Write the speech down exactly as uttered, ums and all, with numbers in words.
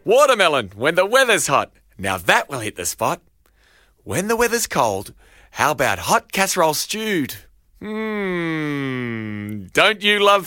Watermelon when the weather's hot. Now that will hit the spot. When the weather's cold, how about hot casserole stewed? Mmm, don't you love